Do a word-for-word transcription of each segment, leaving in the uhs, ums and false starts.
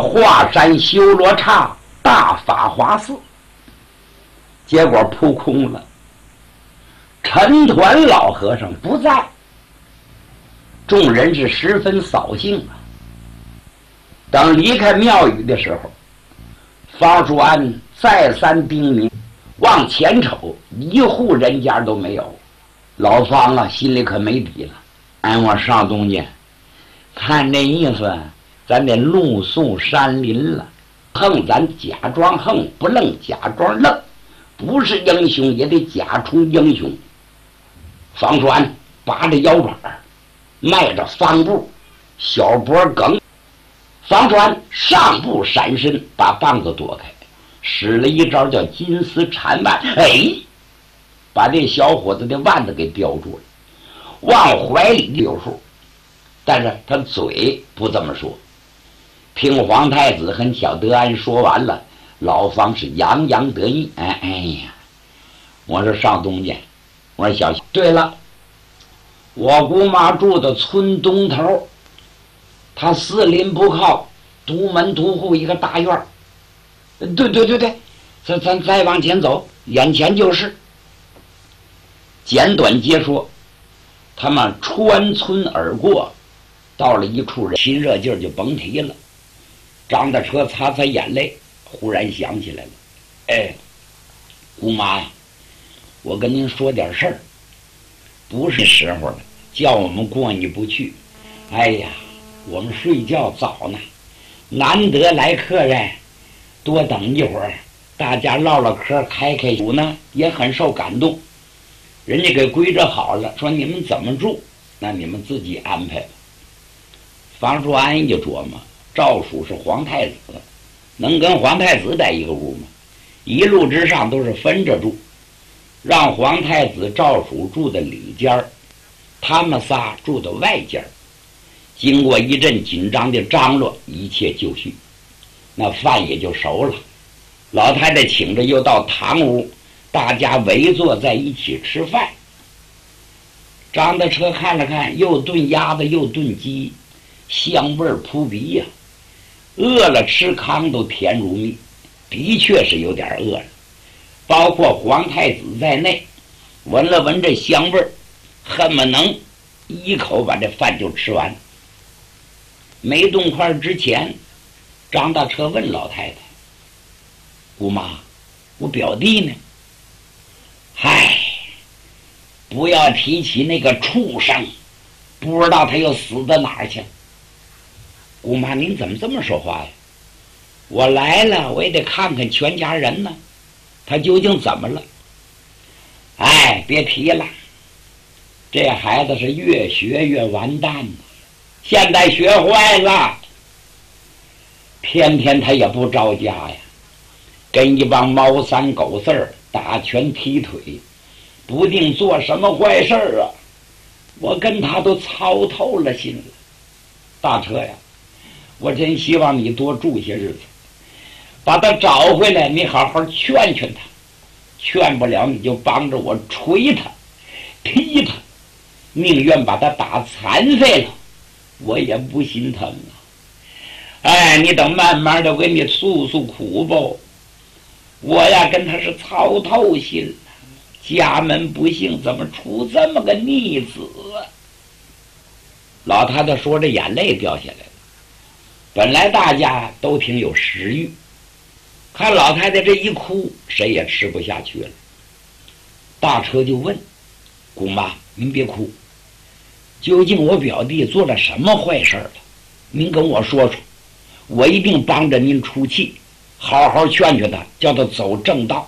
华山修罗刹大法华寺，结果扑空了。陈团老和尚不在，众人是十分扫兴啊。等离开庙宇的时候，方叔安再三叮咛，往前瞅，一户人家都没有。老方啊，心里可没底了。俺我上东家，看这意思，咱得怒送山林了。横咱假装横，不愣假装愣，不是英雄也得假出英雄。方叔安拔着腰板，迈着方步，小脖梗。方叔安上步闪身，把棒子躲开，使了一招叫金丝缠腕，哎，把这小伙子的腕子给叼住了，往怀里溜数。但是他嘴不这么说。听皇太子和小德安说完了，老方是洋洋得意。哎哎呀，我说上东家，我说小对了，我姑妈住的村东头，她四邻不靠，独门独户一个大院儿。对对对对，咱咱再往前走，眼前就是。简短接说，他们穿村而过，到了一处人亲热劲儿就甭提了。张大车擦擦眼泪，忽然想起来了，哎，姑妈呀，我跟您说点事儿，不是时候了，叫我们过意不去。哎呀，我们睡觉早呢，难得来客人，多等一会儿，大家唠唠嗑，开开酒呢，也很受感动。人家给规则好了，说你们怎么住，那你们自己安排吧。方叔安一琢磨，赵蜀是皇太子，能跟皇太子在一个屋吗？一路之上都是分着住，让皇太子赵蜀住的里间，他们仨住的外间。经过一阵紧张的张罗，一切就绪，那饭也就熟了。老太太请着又到堂屋，大家围坐在一起吃饭。张大车看了看，又炖鸭子又炖鸡，香味儿扑鼻呀、啊。饿了吃糠都甜如蜜，的确是有点饿了。包括皇太子在内，闻了闻这香味儿，恨不能一口把这饭就吃完。没动筷之前，张大车问老太太：“姑妈，我表弟呢？”唉，不要提起那个畜生，不知道他又死到哪儿去。姑妈，您怎么这么说话呀？我来了，我也得看看全家人呢，他究竟怎么了？哎，别提了，这孩子是越学越完蛋呢，现在学坏了，天天他也不着家呀，跟一帮猫三狗四儿打拳踢腿，不定做什么坏事儿啊！我跟他都操透了心了。大车呀，我真希望你多住些日子，把他找回来，你好好劝劝他，劝不了你就帮着我捶他踢他，宁愿把他打残废了，我也不心疼啊。哎，你等慢慢的我给你诉诉苦吧。我呀跟他是操透心了，家门不幸怎么出这么个逆子啊？老太太说着眼泪掉下来了。本来大家都挺有食欲，看老太太这一哭，谁也吃不下去了。大车就问姑妈，您别哭，究竟我表弟做了什么坏事了？您跟我说说，我一定帮着您出气，好好劝劝他，叫他走正道。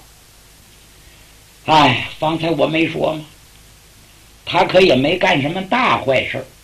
哎，方才我没说吗？他可也没干什么大坏事，